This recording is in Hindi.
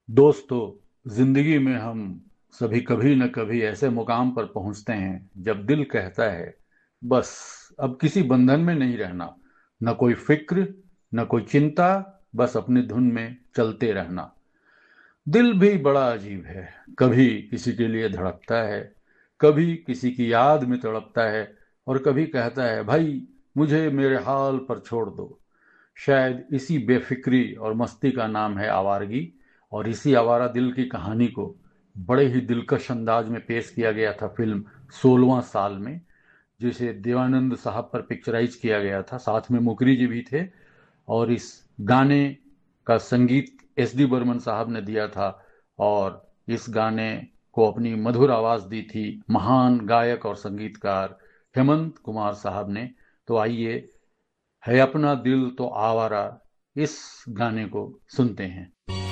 दोस्तों, जिंदगी में हम सभी कभी न कभी ऐसे मुकाम पर पहुंचते हैं जब दिल कहता है, बस अब किसी बंधन में नहीं रहना। न कोई फिक्र, न कोई चिंता, बस अपनी धुन में चलते रहना। दिल भी बड़ा अजीब है। कभी किसी के लिए धड़कता है, कभी किसी की याद में तड़पता है, और कभी कहता है, भाई मुझे मेरे हाल पर छोड़ दो। शायद इसी बेफिक्री और मस्ती का नाम है आवारगी। और इसी आवारा दिल की कहानी को बड़े ही दिलकश अंदाज में पेश किया गया था फिल्म 16वां साल में, जिसे देवानंद साहब पर पिक्चराइज किया गया था। साथ में मुकरी जी भी थे। और इस गाने का संगीत एस डी बर्मन साहब ने दिया था। और इस गाने को अपनी मधुर आवाज दी थी महान गायक और संगीतकार हेमंत कुमार साहब ने। तो आइए, है अपना दिल तो आवारा, इस गाने को सुनते हैं।